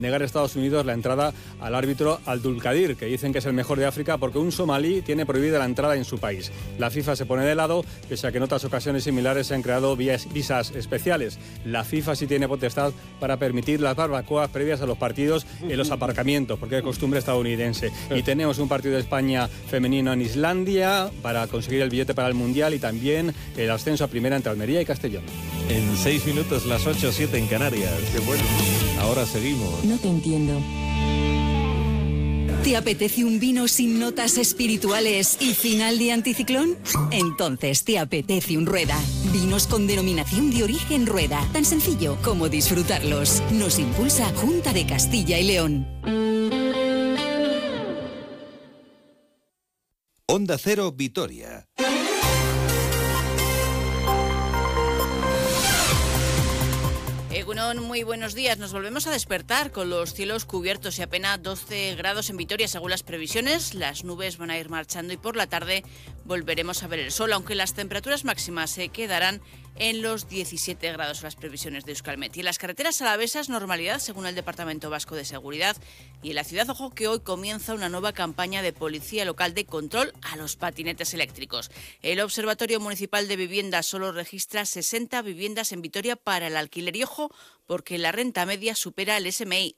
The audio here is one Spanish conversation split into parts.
negar a Estados Unidos la entrada al árbitro Abdulkadir, que dicen que es el mejor de África porque un somalí tiene prohibida la entrada en su país. La FIFA se pone de lado, pese a que en otras ocasiones similares se han creado visas especiales. La FIFA sí tiene potestad para permitir las barbacoas previas a los partidos en los aparcamientos, porque es costumbre estadounidense. Y tenemos un partido de España femenino en Islandia para conseguir el billete para el Mundial y también el ascenso a primera entre Almería y Castellón. En 6 minutos, las 8:07 en Canarias. Qué bueno. Ahora seguimos. No te entiendo. ¿Te apetece un vino sin notas espirituales y final de anticiclón? Entonces te apetece un Rueda. Vinos con denominación de origen Rueda. Tan sencillo como disfrutarlos. Nos impulsa Junta de Castilla y León. Onda Cero Vitoria. Egunon, muy buenos días. Nos volvemos a despertar con los cielos cubiertos y apenas 12 grados en Vitoria según las previsiones. Las nubes van a ir marchando y por la tarde volveremos a ver el sol, aunque las temperaturas máximas se quedarán en los 17 grados las previsiones de Euskalmet. Y en las carreteras alavesas, normalidad según el Departamento Vasco de Seguridad. Y en la ciudad, ojo que hoy comienza una nueva campaña de policía local de control a los patinetes eléctricos. El Observatorio Municipal de Vivienda solo registra 60 viviendas en Vitoria para el alquiler. Y ojo, porque la renta media supera el SMI,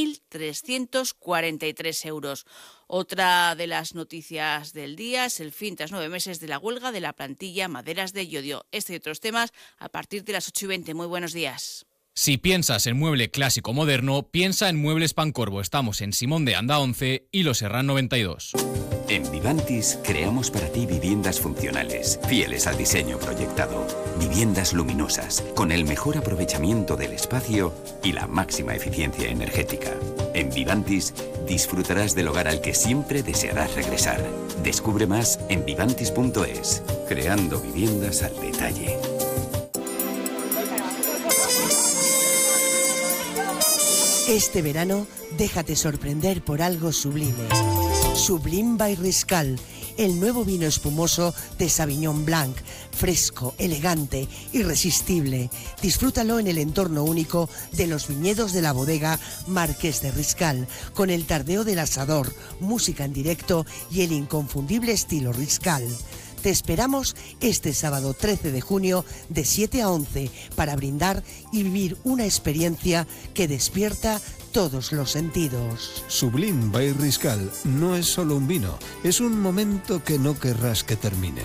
1.343 euros. Otra de las noticias del día es el fin tras 9 meses de la huelga de la plantilla Maderas de Llodio. Este y otros temas a partir de las 8:20. Muy buenos días. Si piensas en mueble clásico moderno, piensa en Muebles Pancorbo. Estamos en Simón de Anda 11 y Los Serrán 92. En Vivantis creamos para ti viviendas funcionales, fieles al diseño proyectado. Viviendas luminosas, con el mejor aprovechamiento del espacio y la máxima eficiencia energética. En Vivantis disfrutarás del hogar al que siempre desearás regresar. Descubre más en vivantis.es, creando viviendas al detalle. Este verano, déjate sorprender por algo sublime. Sublime by Riscal, el nuevo vino espumoso de Sauvignon Blanc, fresco, elegante, irresistible. Disfrútalo en el entorno único de los viñedos de la bodega Marqués de Riscal, con el tardeo del asador, música en directo y el inconfundible estilo Riscal. Te esperamos este sábado 13 de junio de 7 a 11 para brindar y vivir una experiencia que despierta todos los sentidos. Sublime by Riscal no es solo un vino, es un momento que no querrás que termine.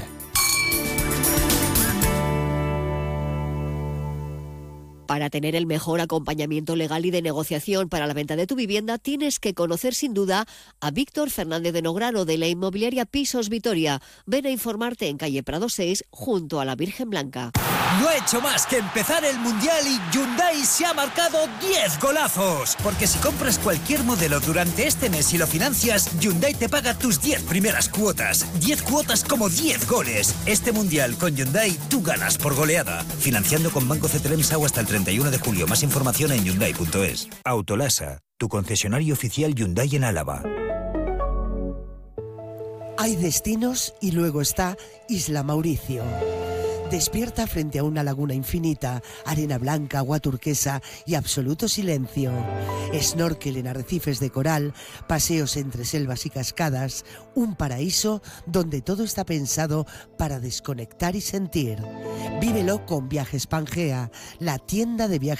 Para tener el mejor acompañamiento legal y de negociación para la venta de tu vivienda, tienes que conocer sin duda a Víctor Fernández de Nograno de la inmobiliaria Pisos Vitoria. Ven a informarte en calle Prado 6, junto a la Virgen Blanca. No ha hecho más que empezar el Mundial y Hyundai se ha marcado 10 golazos. Porque si compras cualquier modelo durante este mes y lo financias, Hyundai te paga tus 10 primeras cuotas. 10 cuotas como 10 goles. Este Mundial con Hyundai tú ganas por goleada. Financiando con Banco CTLM SAU hasta el 31 de julio. Más información en Hyundai.es. Autolasa, tu concesionario oficial Hyundai en Álava. Hay destinos y luego está Isla Mauricio. Despierta frente a una laguna infinita, arena blanca, agua turquesa y absoluto silencio. Snorkel en arrecifes de coral, paseos entre selvas y cascadas, un paraíso donde todo está pensado para desconectar y sentir. Vívelo con Viajes Pangea, la tienda de viajes